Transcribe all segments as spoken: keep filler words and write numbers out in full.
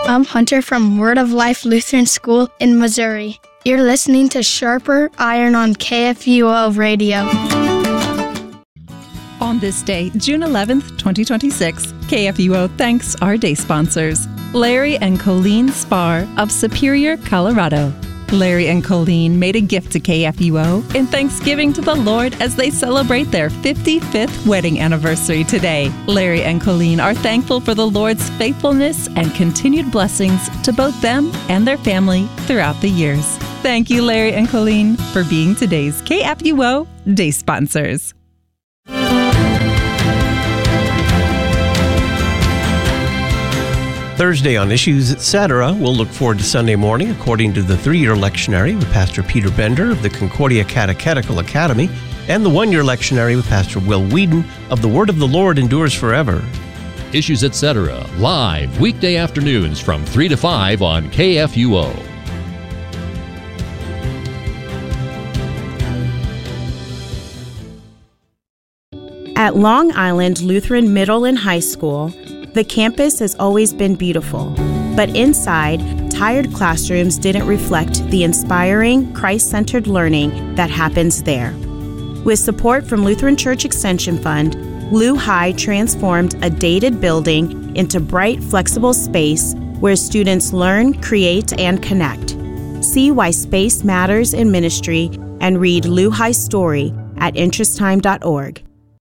I'm Hunter from Word of Life Lutheran School in Missouri. You're listening to Sharper Iron on K F U O Radio. On this day, June eleventh, twenty twenty-six, K F U O thanks our day sponsors, Larry and Colleen Spar of Superior, Colorado. Larry and Colleen made a gift to K F U O in thanksgiving to the Lord as they celebrate their fifty-fifth wedding anniversary today. Larry and Colleen are thankful for the Lord's faithfulness and continued blessings to both them and their family throughout the years. Thank you, Larry and Colleen, for being today's K F U O Day sponsors. Thursday on Issues, et cetera, we'll look forward to Sunday morning according to the three-year lectionary with Pastor Peter Bender of the Concordia Catechetical Academy and the one-year lectionary with Pastor Will Whedon of The Word of the Lord Endures Forever. Issues, et cetera, live weekday afternoons from three to five on K F U O. At Long Island Lutheran Middle and High School, the campus has always been beautiful, but inside, tired classrooms didn't reflect the inspiring, Christ-centered learning that happens there. With support from Lutheran Church Extension Fund, Lu High transformed a dated building into bright, flexible space where students learn, create, and connect. See why space matters in ministry and read Lu High's story at interest time dot org.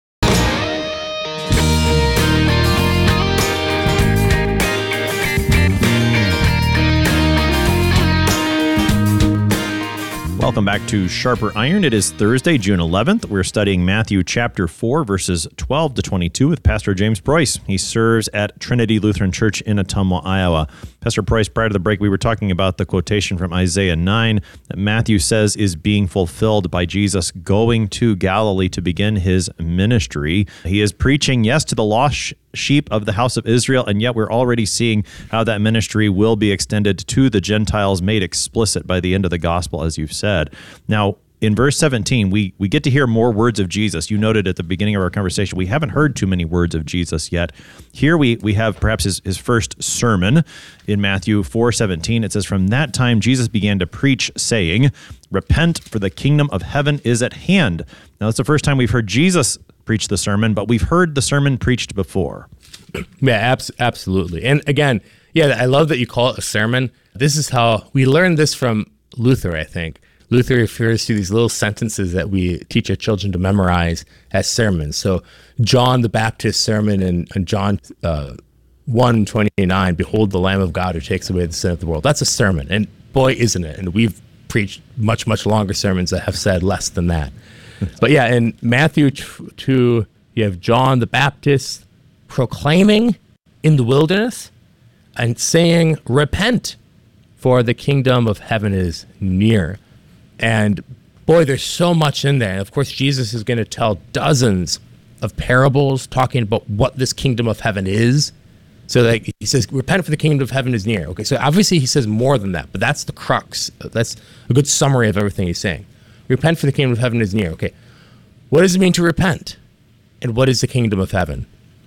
Welcome back to Sharper Iron. It is Thursday, June eleventh. We're studying Matthew chapter four, verses twelve to twenty-two with Pastor James Preuss. He serves at Trinity Lutheran Church in Ottumwa, Iowa. Pastor Preuss, prior to the break, we were talking about the quotation from Isaiah nine that Matthew says is being fulfilled by Jesus going to Galilee to begin his ministry. He is preaching, yes, to the lost sheep of the house of Israel, and yet we're already seeing how that ministry will be extended to the Gentiles, made explicit by the end of the gospel, as you've said. Now, in verse seventeen, we, we get to hear more words of Jesus. You noted at the beginning of our conversation, we haven't heard too many words of Jesus yet. Here we, we have perhaps his, his first sermon in Matthew four seventeen. It says, "From that time Jesus began to preach, saying, 'Repent, for the kingdom of heaven is at hand.'" Now, that's the first time we've heard Jesus preach the sermon, but we've heard the sermon preached before. Yeah, abs- absolutely. And again, yeah, I love that you call it a sermon. This is how we learned this from Luther, I think. Luther refers to these little sentences that we teach our children to memorize as sermons. So John the Baptist's sermon in, in John uh, one twenty-nine, "Behold the Lamb of God who takes away the sin of the world." That's a sermon, and boy, isn't it. And we've preached much, much longer sermons that have said less than that. But yeah, in Matthew two, you have John the Baptist proclaiming in the wilderness and saying, "Repent, for the kingdom of heaven is near." And boy, there's so much in there. And of course, Jesus is going to tell dozens of parables talking about what this kingdom of heaven is. So like he says, "Repent, for the kingdom of heaven is near." Okay, so obviously he says more than that, but that's the crux. That's a good summary of everything he's saying. Repent, for the kingdom of heaven is near. Okay, what does it mean to repent? And what is the kingdom of heaven?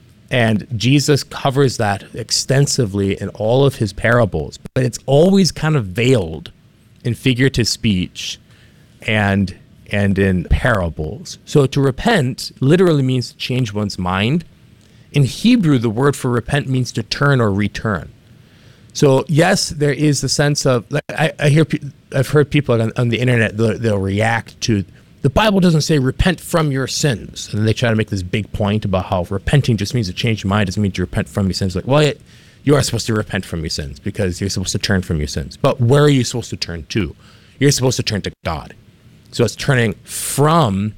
And Jesus covers that extensively in all of his parables, but it's always kind of veiled in figurative speech and and in parables. So to repent literally means to change one's mind. In Hebrew, the word for repent means to turn or return. So yes, there is the sense of, I, I hear, I've heard people on, on the internet, they'll, they'll react to, the Bible doesn't say repent from your sins. And then they try to make this big point about how repenting just means to change your mind, doesn't mean to repent from your sins. Like, well, it, you are supposed to repent from your sins because you're supposed to turn from your sins. But where are you supposed to turn to? You're supposed to turn to God. So it's turning from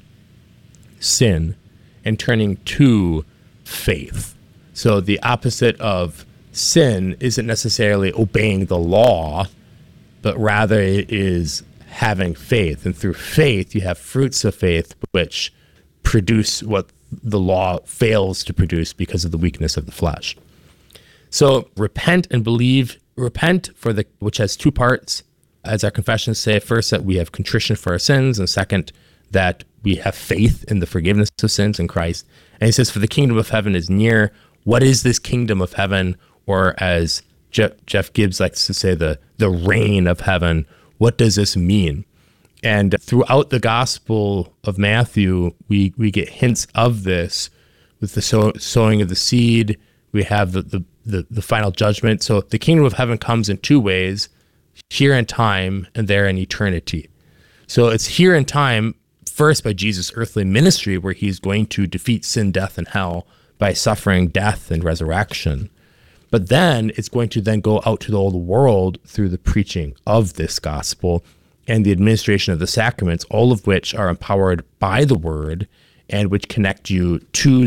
sin and turning to faith. So the opposite of sin isn't necessarily obeying the law, but rather it is having faith. And through faith, you have fruits of faith, which produce what the law fails to produce because of the weakness of the flesh. So repent and believe. Repent, for the which has two parts, as our confessions say. First, that we have contrition for our sins, and second, that we have faith in the forgiveness of sins in Christ. And he says, "For the kingdom of heaven is near." What is this kingdom of heaven? Or as Jeff, Jeff Gibbs likes to say the the reign of heaven. What does this mean? And throughout the Gospel of Matthew, we we get hints of this with the sow, sowing of the seed. We have the, the the the final judgment. So the kingdom of heaven comes in two ways: here in time and there in eternity. So it's here in time, first by Jesus' earthly ministry, where he's going to defeat sin, death, and hell by suffering death and resurrection. But then it's going to then go out to the whole world through the preaching of this gospel and the administration of the sacraments, all of which are empowered by the word and which connect you to